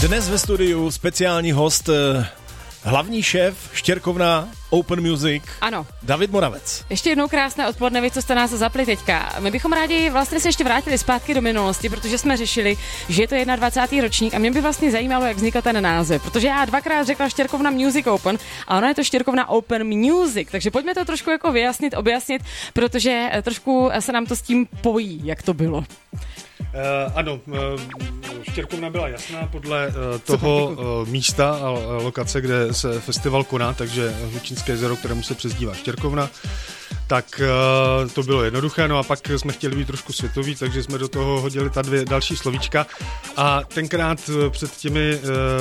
Dnes ve studiu speciální host, hlavní šéf Štěrkovna Open Music. Ano. David Moravec. Ještě jednou krásné odpoledne, vy, co jste nás zapli teďka. My bychom rádi vlastně se ještě vrátili zpátky do minulosti, protože jsme řešili, že je to 21. ročník a mě by vlastně zajímalo, jak vznikl ten název, protože já dvakrát řekla Štěrkovna Music Open a ona je to Štěrkovna Open Music, takže pojďme to trošku jako vyjasnit, objasnit, protože trošku se nám to s tím pojí, jak to bylo. Ano, Štěrkovna byla jasná podle toho místa a lokace, kde se festival koná, takže Hlučínské jezero, kterému se přezdívá Štěrkovna, tak to bylo jednoduché, no a pak jsme chtěli být trošku světoví, takže jsme do toho hodili ta dvě další slovíčka a tenkrát před těmi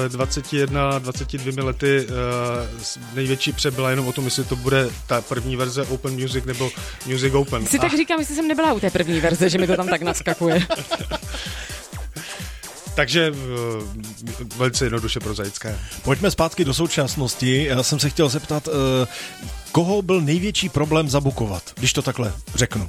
22 lety největší pře byla jenom o tom, jestli to bude ta první verze Open Music nebo Music Open. Si tak říkám, jestli jsem nebyla u té první verze, že mi to tam tak naskakuje. Takže velice jednoduše prozaické. Pojďme zpátky do současnosti. Já jsem se chtěl zeptat, koho byl největší problém zabukovat, když to takhle řeknu?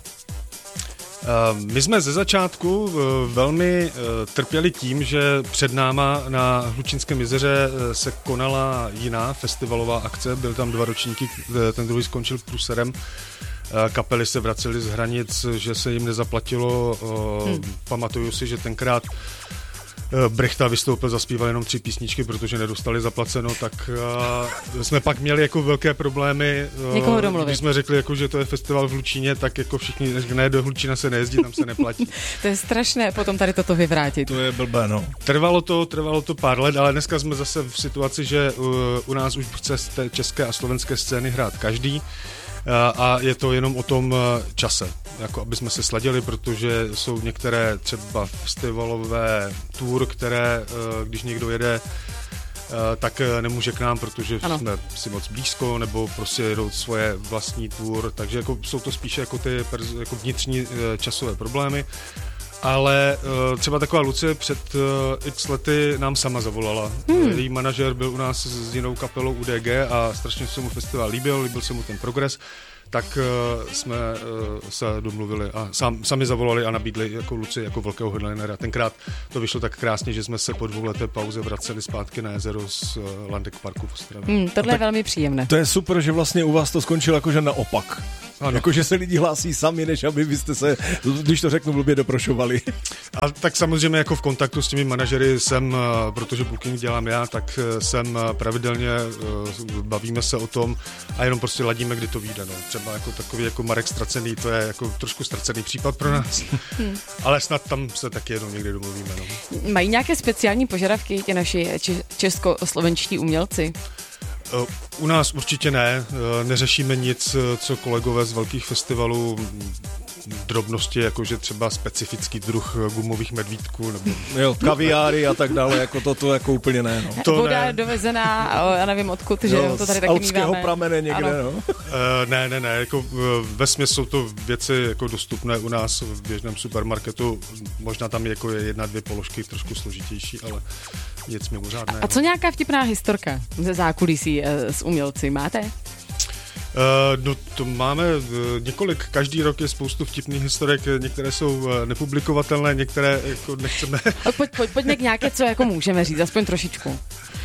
My jsme ze začátku velmi trpěli tím, že před náma na Hlučínském jezeře se konala jiná festivalová akce. Byly tam 2 ročníky, ten druhý skončil průserem. Kapely se vracely z hranic, že se jim nezaplatilo. Pamatuju si, že tenkrát Brechta vystoupil, zaspíval jenom 3 písničky, protože nedostali zaplaceno, tak jsme pak měli jako velké problémy. Někoho domluvit. Když jsme řekli, jako, že to je festival v Hlučíně, tak jako všichni, ne, do Hlučína se nejezdí, tam se neplatí. To je strašné potom tady toto vyvrátit. To je blbé, no. Trvalo to pár let, ale dneska jsme zase v situaci, že u nás už chce z té české a slovenské scény hrát každý. A je to jenom o tom čase, jako aby jsme se sladili, protože jsou některé třeba festivalové tour, které, když někdo jede, tak nemůže k nám, protože jsme si moc blízko, nebo prostě jedou svoje vlastní tour, takže jako jsou to spíše jako ty jako vnitřní časové problémy. Ale třeba taková Lucie před x lety nám sama zavolala. Její manažer byl u nás s jinou kapelou UDG a strašně se mu festival líbil se mu ten progres, tak jsme se domluvili a sami zavolali a nabídli jako Luci jako velkého headlinera. Tenkrát to vyšlo tak krásně, že jsme se po 2leté pauze vraceli zpátky na jezero z Landek parku v Ostravě. Tohle je velmi příjemné. To je super, že vlastně u vás to skončilo jakože naopak. Ano. Jakože se lidi hlásí sami, než aby byste se, když to řeknu blbě, doprošovali. A tak samozřejmě jako v kontaktu s těmi manažery jsem, protože booking dělám já, tak jsem pravidelně, bavíme se o tom a jenom prostě ladíme, kdy to vyjde. No. Třeba jako takový jako Marek Ztracený, to je jako trošku ztracený případ pro nás, ale snad tam se taky jednou někdy domluvíme. No. Mají nějaké speciální požadavky ti naši českoslovenští umělci? U nás určitě ne, neřešíme nic, co kolegové z velkých festivalů, drobnosti, jakože třeba specifický druh gumových medvídků, nebo kaviáry a tak dále, jako toto jako úplně ne. No. To voda ne. Dovezená, já nevím odkud, že to tady taky míváme. Z Alpského pramene někde, ano. No. Ne, jako vesměs jsou to věci jako dostupné u nás v běžném supermarketu, možná tam jako je 1-2 položky trošku složitější, ale nic mimořádné. A co nějaká vtipná historka ze zákulisí s umělci máte? No to máme několik, každý rok je spoustu vtipných historek, některé jsou nepublikovatelné, některé jako nechceme. Pojďme k nějaké, co jako můžeme říct, aspoň trošičku.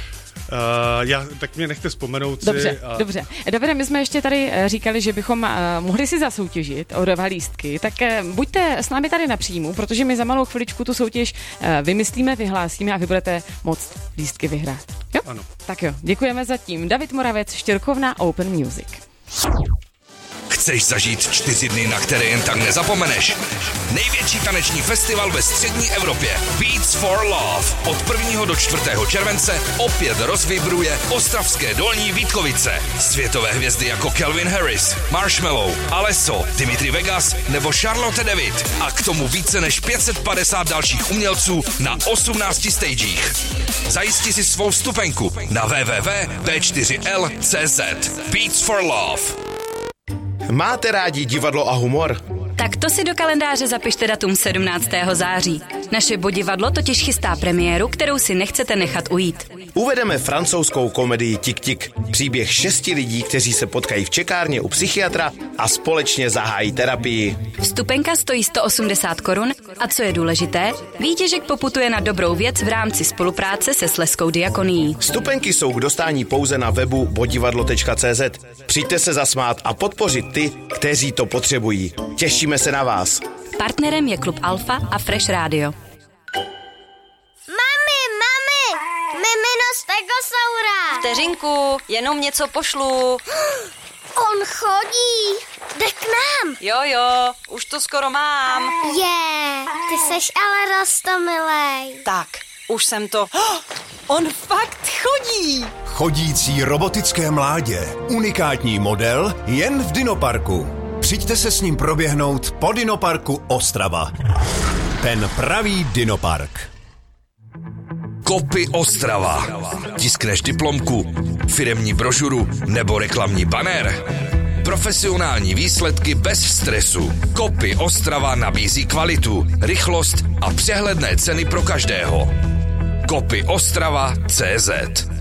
Tak mě nechte vzpomenout si. Dobře. Davide, my jsme ještě tady říkali, že bychom mohli si zasoutěžit o 2 lístky, tak buďte s námi tady na příjmu, protože my za malou chviličku tu soutěž vymyslíme, vyhlásíme a vy budete moct lístky vyhrát. Jo? Ano. Tak jo, děkujeme zatím. David Moravec, Štěrkovna Open Music. Chceš zažít 4 dny, na které jen tak nezapomeneš? Největší taneční festival ve střední Evropě Beats for Love od 1. do 4. července opět rozvibruje ostravské Dolní Vítkovice. Světové hvězdy jako Calvin Harris, Marshmello, Alesso, Dimitri Vegas nebo Charlotte David a k tomu více než 550 dalších umělců na 18 stagech. Zajisti si svou vstupenku na www.b4l.cz. Beats for Love. Máte rádi divadlo a humor? Tak to si do kalendáře zapište datum 17. září. Naše Bodivadlo totiž chystá premiéru, kterou si nechcete nechat ujít. Uvedeme francouzskou komedii Tik-Tik. Příběh 6 lidí, kteří se potkají v čekárně u psychiatra a společně zahájí terapii. Vstupenka stojí 180 korun a co je důležité, výtěžek poputuje na dobrou věc v rámci spolupráce se Slezskou diakonií. Vstupenky jsou k dostání pouze na webu bodivadlo.cz. Přijďte se zasmát a podpořit ty, kteří to potřebují. Těšíme se na vás. Partnerem je Klub Alfa a Fresh Radio. Mami, mimino stegosaura. Vteřinku, jenom něco pošlu. On chodí, jde k nám. Jo, už to skoro mám. Ty seš ale roztomilej. Tak, už jsem to... On fakt chodí. Chodící robotické mládě. Unikátní model jen v Dinoparku. Přijďte se s ním proběhnout po Dinoparku Ostrava. Ten pravý Dinopark. Kopy Ostrava. Tiskneš diplomku, firemní brožuru nebo reklamní banner? Profesionální výsledky bez stresu. Kopy Ostrava nabízí kvalitu, rychlost a přehledné ceny pro každého. Kopy Ostrava.cz.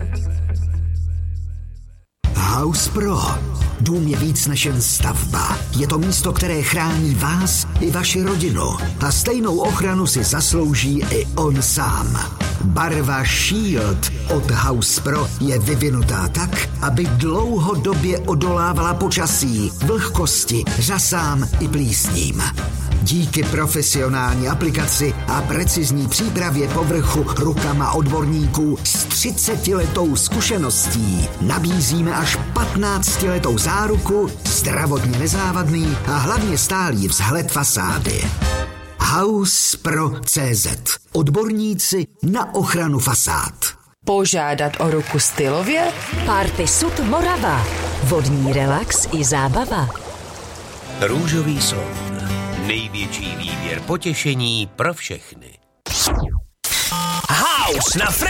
House Pro. Dům je víc než jen stavba. Je to místo, které chrání vás i vaši rodinu. A stejnou ochranu si zaslouží i on sám. Barva Shield od House Pro je vyvinutá tak, aby dlouhodobě odolávala počasí, vlhkosti, řasám i plísním. Díky profesionální aplikaci a precizní přípravě povrchu rukama odborníků s 30letou zkušeností nabízíme až 15letou záruku, zdravotně nezávadný a hlavně stálý vzhled fasády. HousePro.cz. Odborníci na ochranu fasád. Požádat o ruku stylově? Party Sud Morava. Vodní relax i zábava. Růžový soud. Největší výběr potěšení pro všechny. House na